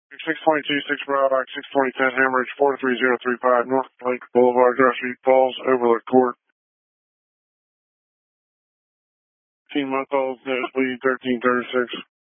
622, 6 Bravo, 62010, Hemorrhage, 43035, North Lake Boulevard, Joshua Falls, Overlook Court. 18-month-old, nosebleed, 1336.